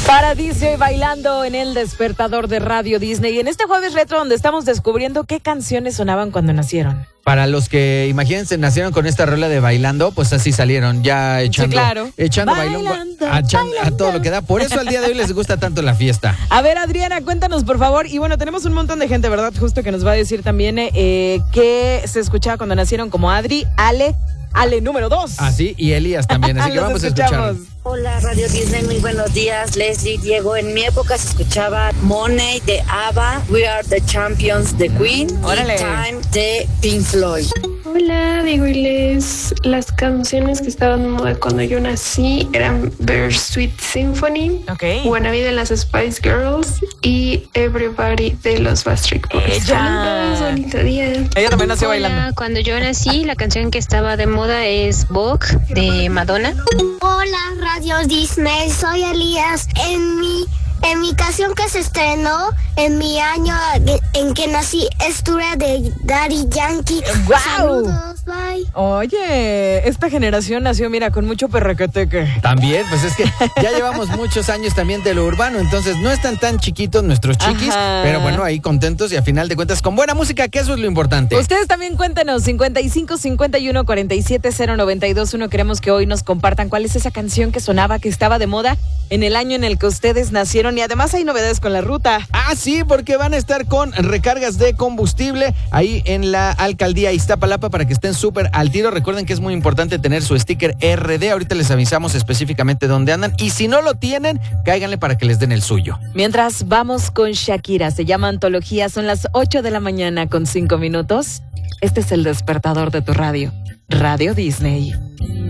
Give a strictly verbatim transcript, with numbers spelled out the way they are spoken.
Paradisio y bailando en el despertador de Radio Disney. Y en este jueves retro donde estamos descubriendo qué canciones sonaban cuando nacieron. Para los que, imagínense, nacieron con esta rola de bailando, pues así salieron, ya echando, sí, claro. echando bailando, bailongo a, bailando. a todo lo que da. Por eso al día de hoy les gusta tanto la fiesta. A ver, Adriana, cuéntanos, por favor. Y bueno, tenemos un montón de gente, ¿verdad? Justo que nos va a decir también eh, que se escuchaba cuando nacieron, como Adri, Ale, Ale número dos. Ah, sí, y Elías también, así que vamos a escuchar. Hola, Radio Disney, muy buenos días. Leslie, Diego, en mi época se escuchaba Money de ABBA, We Are the Champions de Queen, Órale. y Time de Pink Floyd. Hola, Diego y Les. Las canciones que estaban de moda cuando yo nací eran Bittersweet Symphony, Ok. Wannabe de las Spice Girls y Everybody de los Backstreet Boys. Ella. Saludos, bonito día. Ella también nació Hola, bailando. cuando yo nací, la canción que estaba de moda es Vogue de Madonna. Hola, Radio Disney, soy Elías. En mi, en mi canción que se estrenó en mi año en que nací es Tura de Daddy Yankee. ¡Guau! Saludos, bye. Oye, esta generación nació, mira, con mucho perrequeteque. También, pues es que ya llevamos muchos años también de lo urbano, entonces no están tan chiquitos nuestros chiquis, Ajá. pero bueno, ahí contentos y a final de cuentas con buena música, que eso es lo importante. Ustedes también cuéntenos, cincuenta y cinco, cincuenta y uno, cuarenta y siete, cero noventa y dos uno. Queremos que hoy nos compartan cuál es esa canción que sonaba, que estaba de moda en el año en el que ustedes nacieron. Y además hay novedades con la ruta. Ah, sí, porque van a estar con recargas de combustible ahí en la alcaldía Iztapalapa para que estén súper al tiro. Recuerden que es muy importante tener su sticker R D. Ahorita les avisamos específicamente dónde andan. Y si no lo tienen, cáiganle para que les den el suyo. Mientras vamos con Shakira, se llama Antología, son las ocho de la mañana con cinco minutos. Este es el despertador de tu radio, Radio Disney.